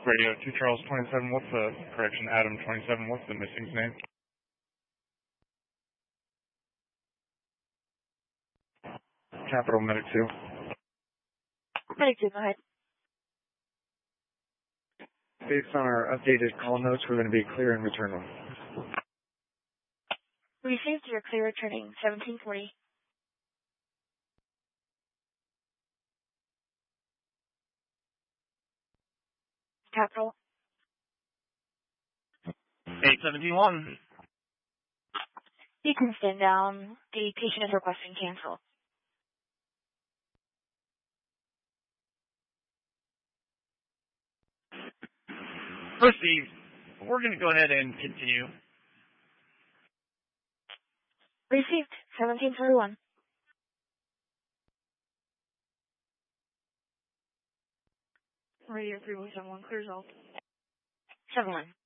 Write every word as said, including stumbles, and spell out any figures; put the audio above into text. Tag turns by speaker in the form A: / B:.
A: Radio, two Charles twenty-seven, what's the, correction, Adam twenty-seven, what's the missing's name? Capital Medic two.
B: Medic two, go ahead.
C: Based on our updated call notes, we're going to be clear and return them.
B: Received, you're clear returning, seventeen forty. Capital.
D: eight seventy-one.
B: You can stand down. The patient is requesting cancel.
D: Received. We're going to go ahead and continue.
B: Received, seventeen forty-one. Radio three one seven one, clear result. seven one.